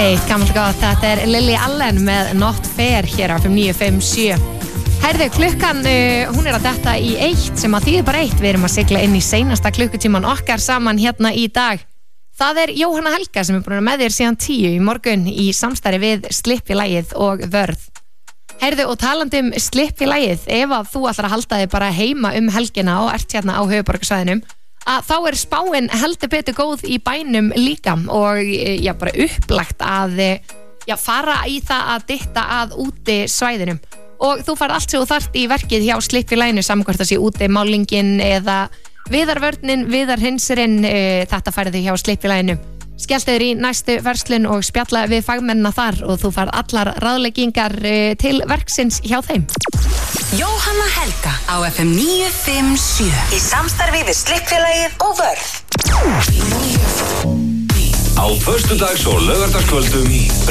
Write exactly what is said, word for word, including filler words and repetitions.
Eitt gammalt gott, þetta er Lily Allen með Not Fair hér á F M níu fimm sjö. Herðu, klukkan, uh, hún er að detta í eitt sem að þýðir bara eitt. Við erum að sigla inn í seinasta klukkutíman okkar saman hérna í dag. Það er Jóhanna Helga sem er búin að með þér síðan tíu í morgun í samstarfi við Slippfélagið og Vörð. Herðu, og talandi um Slippfélagið, ef að þú ætlar að halda þig bara heima um helgina og ert hérna á höfuðborgarsvæðinum, að þá er spáin heldur betur góð í bænum líka og já, bara upplagt að já, fara í það að dytta að úti svæðinum og þú fær allt sem þú þarft í verkið hjá Slippfélaginu, samkvæmt að sé úti málingin eða viðarvörnin, viðarhinsurinn, þetta færði hjá Slippfélaginu. Skelltu þér í næstu verslun og spjalla við fagmennina þar og þú fær allar ráðleggingar til verksins hjá þeim. Jóhanna Helga á F M níu fimm sjö í samstarfi við Slippfélagið og Vörð. Á föstudags- og laugardagskvöldum